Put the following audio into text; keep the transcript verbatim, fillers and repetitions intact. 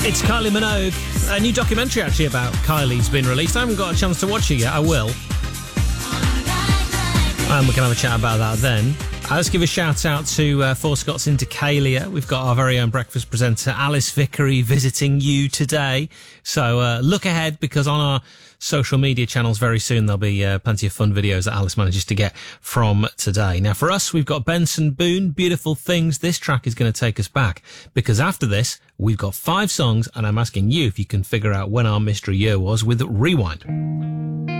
It's Kylie Minogue. A new documentary actually about Kylie's been released. I haven't got a chance to watch it yet. I will. And we can have a chat about that then. Uh, let's give a shout out to uh, Four Scots into Calia. We've got our very own breakfast presenter, Alice Vickery, visiting you today. So uh, look ahead, because on our social media channels very soon there'll be uh, plenty of fun videos that Alice manages to get from today. Now for us, we've got Benson Boone, Beautiful Things. This track is going to take us back, because after this we've got five songs and I'm asking you if you can figure out when our mystery year was with Rewind.